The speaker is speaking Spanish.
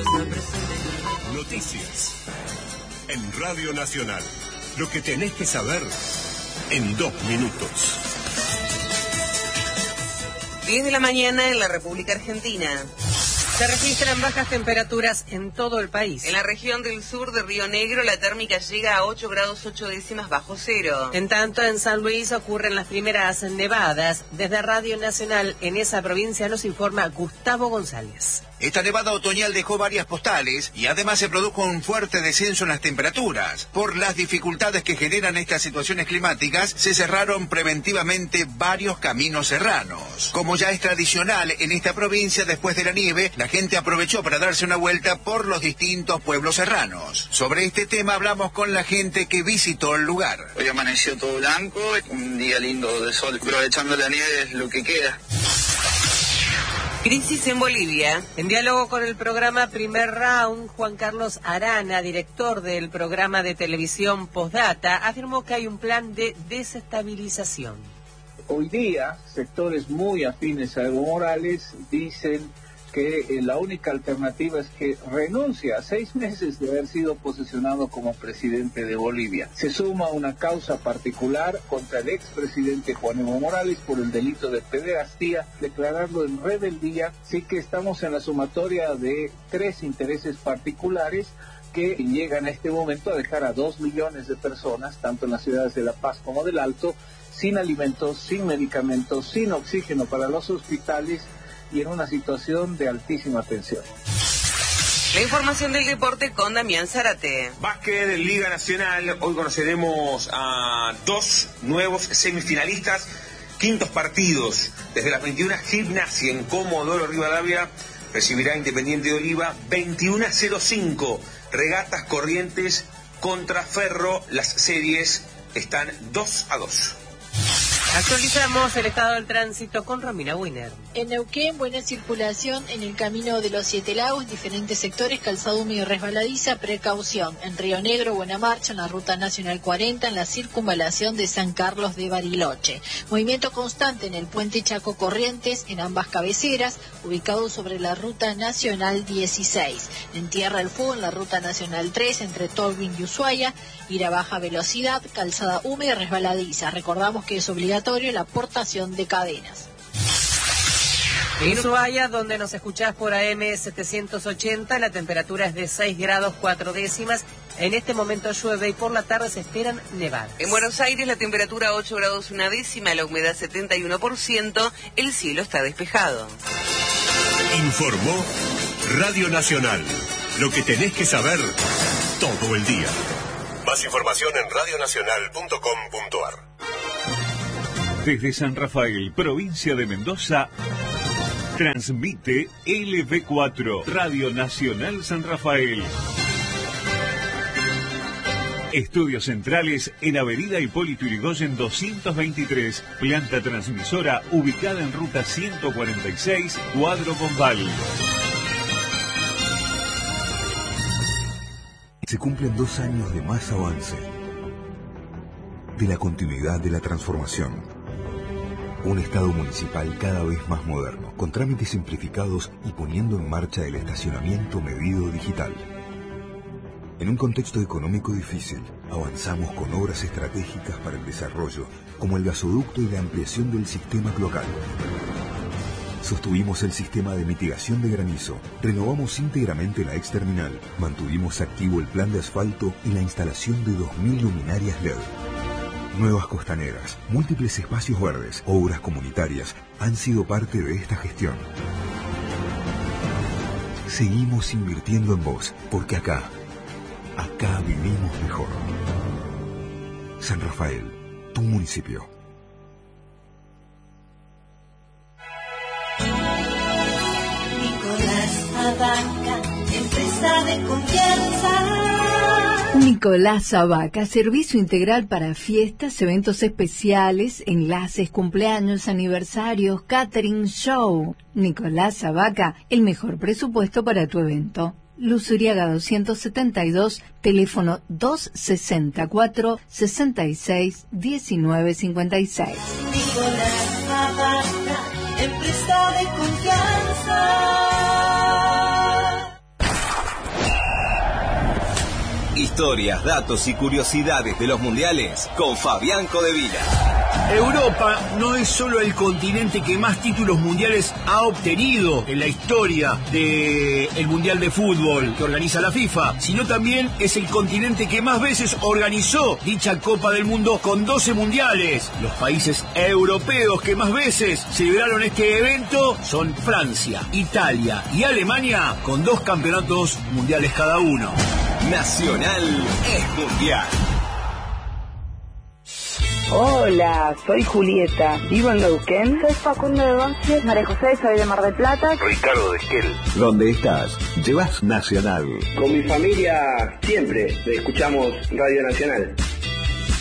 Noticias en Radio Nacional. Lo que tenés que saber en 2 minutos. 10 de la mañana en la República Argentina. Se registran bajas temperaturas en todo el país. En la región del sur de Río Negro, la térmica llega a 8 grados 8 décimas bajo cero. En tanto, en San Luis ocurren las primeras nevadas. Desde Radio Nacional, en esa provincia, nos informa Gustavo González. Esta nevada otoñal dejó varias postales y además se produjo un fuerte descenso en las temperaturas. Por las dificultades que generan estas situaciones climáticas, se cerraron preventivamente varios caminos serranos. Como ya es tradicional en esta provincia, después de la nieve, la gente aprovechó para darse una vuelta por los distintos pueblos serranos. Sobre este tema hablamos con la gente que visitó el lugar. Hoy amaneció todo blanco, un día lindo de sol, aprovechando la nieve es lo que queda. Crisis en Bolivia. En diálogo con el programa Primer Round, Juan Carlos Arana, director del programa de televisión Postdata, afirmó que hay un plan de desestabilización. Hoy día, sectores muy afines a Evo Morales dicen que la única alternativa es que renuncie a 6 meses de haber sido posesionado como presidente de Bolivia. Se suma una causa particular contra el expresidente Juan Evo Morales por el delito de pederastía, declararlo en rebeldía. Así que estamos en la sumatoria de 3 intereses particulares que llegan a este momento a dejar a 2 millones de personas, tanto en las ciudades de La Paz como del Alto, sin alimentos, sin medicamentos, sin oxígeno para los hospitales y en una situación de altísima tensión. La información del deporte con Damián Zárate. Básquet, Liga Nacional. Hoy conoceremos a 2 nuevos semifinalistas, quintos partidos. Desde las 21, Gimnasia en Comodoro Rivadavia recibirá Independiente de Oliva. 21:05, Regatas Corrientes contra Ferro. Las series están 2-2. Actualizamos el estado del tránsito con Romina Winer. En Neuquén, buena circulación en el camino de los 7 Lagos, diferentes sectores, calzado húmedo y resbaladiza, precaución. En Río Negro, buena marcha en la Ruta Nacional 40, en la circunvalación de San Carlos de Bariloche. Movimiento constante en el puente Chaco Corrientes, en ambas cabeceras, ubicado sobre la Ruta Nacional 16. En Tierra del Fuego, en la Ruta Nacional 3, entre Tolwyn y Ushuaia, ir a baja velocidad, calzada húmeda y resbaladiza. Recordamos que es obligatorio la aportación de cadenas. En Ushuaia, donde nos escuchás por AM 780, la temperatura es de 6 grados 4 décimas. En este momento llueve y por la tarde se esperan nevadas. En Buenos Aires, la temperatura 8 grados 1 décima, la humedad 71%, el cielo está despejado. Informó Radio Nacional. Lo que tenés que saber todo el día. Más información en radionacional.com.ar. Desde San Rafael, provincia de Mendoza, transmite LV4, Radio Nacional San Rafael. Estudios centrales en Avenida Hipólito Yrigoyen 223, planta transmisora ubicada en ruta 146, Cuadro Bombal. Se cumplen 2 años de más avance, de la continuidad de la transformación. Un Estado municipal cada vez más moderno, con trámites simplificados y poniendo en marcha el estacionamiento medido digital. En un contexto económico difícil, avanzamos con obras estratégicas para el desarrollo, como el gasoducto y la ampliación del sistema cloacal. Sostuvimos el sistema de mitigación de granizo, renovamos íntegramente la exterminal, mantuvimos activo el plan de asfalto y la instalación de 2.000 luminarias LED. Nuevas costaneras, múltiples espacios verdes, obras comunitarias han sido parte de esta gestión. Seguimos invirtiendo en vos, porque acá vivimos mejor. San Rafael, tu municipio. Nicolás Abaca, empresa de confianza. Nicolás Abaca, servicio integral para fiestas, eventos especiales, enlaces, cumpleaños, aniversarios, catering, show. Nicolás Abaca, el mejor presupuesto para tu evento. Luz Uriaga 272, teléfono 264-66-1956. Nicolás Abaca, empresa de confianza. Historias, datos y curiosidades de los mundiales con Fabián Codevila. Europa no es solo el continente que más títulos mundiales ha obtenido en la historia del Mundial de Fútbol que organiza la FIFA, sino también es el continente que más veces organizó dicha Copa del Mundo con 12 mundiales. Los países europeos que más veces celebraron este evento son Francia, Italia y Alemania, con 2 campeonatos mundiales cada uno. Nacional es mundial. Hola, soy Julieta, vivo en Neuquén. Soy Facundo de Bonce, María José, soy de Mar del Plata. Ricardo de Esquel. ¿Dónde estás? Llevas Nacional. Con mi familia siempre escuchamos Radio Nacional.